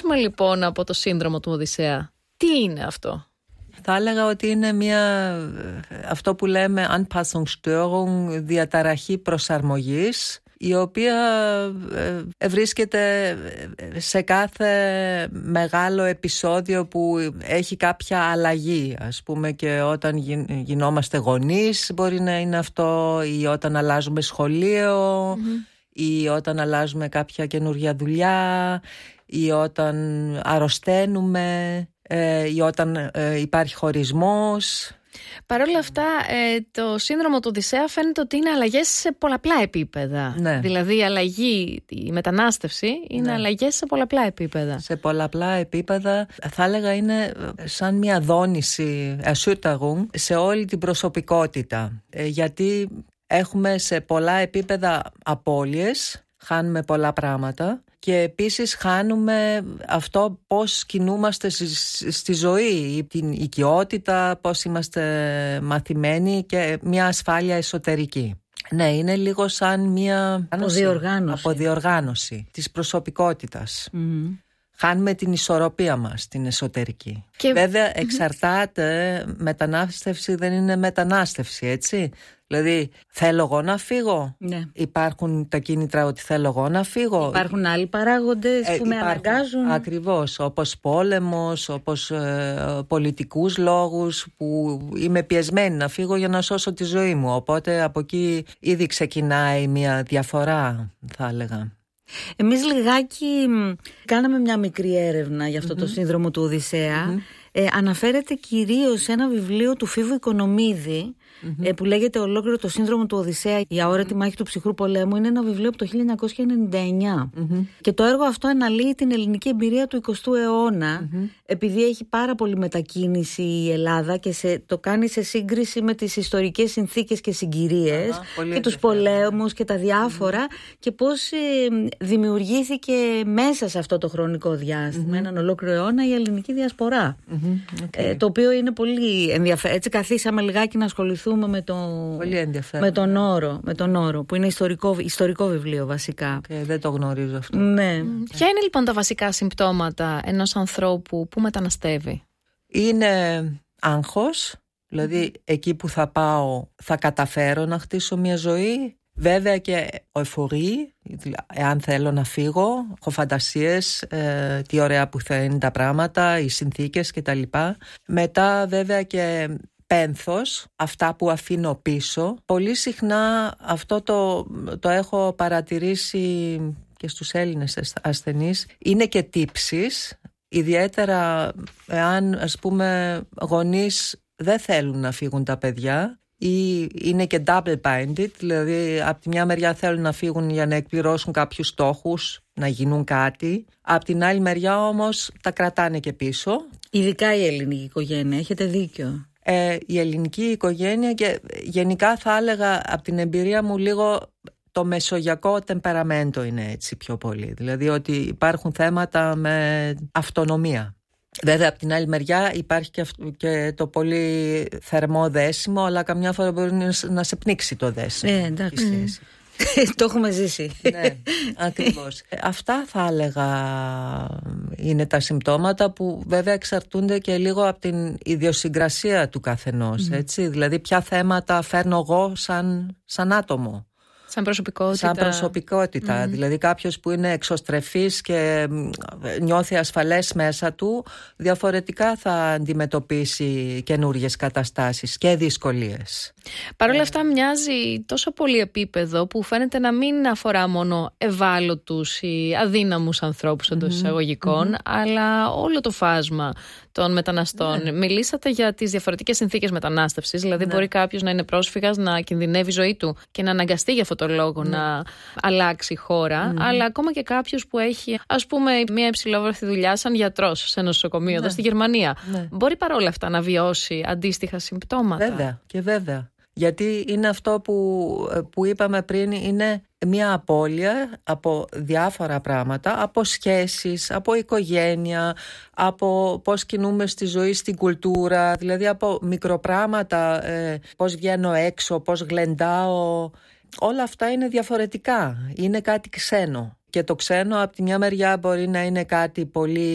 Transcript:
ξεκινήσουμε λοιπόν από το σύνδρομο του Οδυσσέα. Τι είναι αυτό? Θα έλεγα ότι είναι αυτό που λέμε Anpassungsstörung, διαταραχή προσαρμογής, η οποία βρίσκεται σε κάθε μεγάλο επεισόδιο που έχει κάποια αλλαγή. Ας πούμε και όταν γινόμαστε γονείς μπορεί να είναι αυτό, ή όταν αλλάζουμε σχολείο, ή όταν αλλάζουμε κάποια καινούργια δουλειά, ή όταν αρρωσταίνουμε, ή όταν υπάρχει χωρισμός. Παρ' όλα αυτά, το σύνδρομο του Οδυσσέα φαίνεται ότι είναι αλλαγές σε πολλαπλά επίπεδα. Ναι. Δηλαδή η αλλαγή, η μετανάστευση είναι αλλαγές σε πολλαπλά επίπεδα. Σε πολλαπλά επίπεδα, θα έλεγα είναι σαν μια δόνηση, Erschütterung, σε όλη την προσωπικότητα. Γιατί έχουμε σε πολλά επίπεδα απώλειες, χάνουμε πολλά πράγματα. Και επίσης χάνουμε αυτό πώς κινούμαστε στη ζωή, την οικειότητα, πώς είμαστε μαθημένοι και μια ασφάλεια εσωτερική. Ναι, είναι λίγο σαν μια αποδιοργάνωση της προσωπικότητας. Χάνουμε την ισορροπία μας, την εσωτερική. Και βέβαια εξαρτάται, μετανάστευση δεν είναι μετανάστευση, έτσι. Δηλαδή θέλω εγώ να φύγω. Ναι. Υπάρχουν τα κίνητρα ότι θέλω εγώ να φύγω. Υπάρχουν άλλοι παράγοντες που με αναγκάζουν. Ακριβώς, όπως πόλεμος, όπως πολιτικούς λόγους, που είμαι πιεσμένη να φύγω για να σώσω τη ζωή μου. Οπότε από εκεί ήδη ξεκινάει μια διαφορά, θα έλεγα. Εμείς λιγάκι κάναμε μια μικρή έρευνα για αυτό το σύνδρομο του Οδυσσέα. Αναφέρεται κυρίως σε ένα βιβλίο του Φίβου Οικονομίδη, που λέγεται «Ολόκληρο το σύνδρομο του Οδυσσέα, η αόρατη μάχη του ψυχρού πολέμου». Είναι ένα βιβλίο από το 1999 και το έργο αυτό αναλύει την ελληνική εμπειρία του 20ου αιώνα, επειδή έχει πάρα πολύ μετακίνηση η Ελλάδα και το κάνει σε σύγκριση με τις ιστορικές συνθήκες και συγκυρίες και τους πολέμους και τα διάφορα, και πώς δημιουργήθηκε μέσα σε αυτό το χρονικό διάστημα, έναν ολόκληρο αιώνα, η ελληνική διασπορά. Το οποίο είναι πολύ ενδιαφέρον. Έτσι καθίσαμε λιγάκι να ασχοληθούμε με τον όρο, που είναι ιστορικό βιβλίο βασικά. Δεν το γνωρίζω αυτό. Ναι. Ποια είναι λοιπόν τα βασικά συμπτώματα ενός ανθρώπου που μεταναστεύει? Είναι άγχος, δηλαδή εκεί που θα πάω θα καταφέρω να χτίσω μια ζωή. Βέβαια και εφορή, εάν θέλω να φύγω, έχω φαντασίες, τι ωραία που θα είναι τα πράγματα, οι συνθήκες κτλ. Μετά βέβαια και πένθος, αυτά που αφήνω πίσω. Πολύ συχνά αυτό το έχω παρατηρήσει και στους Έλληνες ασθενείς. Είναι και τύψεις, ιδιαίτερα εάν ας πούμε γονείς δεν θέλουν να φύγουν τα παιδιά, ή είναι και double-binded, δηλαδή από τη μια μεριά θέλουν να φύγουν για να εκπληρώσουν κάποιους στόχους, να γίνουν κάτι, από την άλλη μεριά όμως τα κρατάνε και πίσω. Ειδικά η ελληνική οικογένεια, έχετε δίκιο. Η ελληνική οικογένεια και γενικά θα έλεγα από την εμπειρία μου λίγο το μεσογειακό τεμπεραμέντο είναι έτσι πιο πολύ, δηλαδή ότι υπάρχουν θέματα με αυτονομία. Βέβαια από την άλλη μεριά υπάρχει και το πολύ θερμό δέσιμο, αλλά καμιά φορά μπορεί να σε πνίξει το δέσιμο. Εντάξει. Το έχουμε ζήσει. Ναι, ακριβώς. Αυτά θα έλεγα είναι τα συμπτώματα που βέβαια εξαρτούνται και λίγο από την ιδιοσυγκρασία του καθενός, έτσι. Δηλαδή ποια θέματα φέρνω εγώ σαν άτομο. Σαν προσωπικότητα. Δηλαδή κάποιος που είναι εξωστρεφής και νιώθει ασφαλές μέσα του, διαφορετικά θα αντιμετωπίσει καινούργιες καταστάσεις και δυσκολίες. Παρ' όλα αυτά μοιάζει τόσο πολύ επίπεδο που φαίνεται να μην αφορά μόνο ευάλωτους ή αδύναμους ανθρώπους εντός εισαγωγικών, αλλά όλο το φάσμα των μεταναστών. Ναι. Μιλήσατε για τις διαφορετικές συνθήκες μετανάστευσης, δηλαδή μπορεί κάποιος να είναι πρόσφυγας, να κινδυνεύει η ζωή του και να αναγκαστεί για αυτόν τον λόγο να αλλάξει χώρα, αλλά ακόμα και κάποιος που έχει ας πούμε μια υψηλόβαθμη δουλειά σαν γιατρός σε ένα νοσοκομείο εδώ στη Γερμανία, μπορεί παρόλα αυτά να βιώσει αντίστοιχα συμπτώματα. Βέβαια και βέβαια. Γιατί είναι αυτό που είπαμε πριν, είναι μια απώλεια από διάφορα πράγματα, από σχέσεις, από οικογένεια, από πώς κινούμε στη ζωή, στην κουλτούρα, δηλαδή από μικροπράγματα, πώς βγαίνω έξω, πώς γλεντάω. Όλα αυτά είναι διαφορετικά, είναι κάτι ξένο. Και το ξένο από τη μια μεριά μπορεί να είναι κάτι πολύ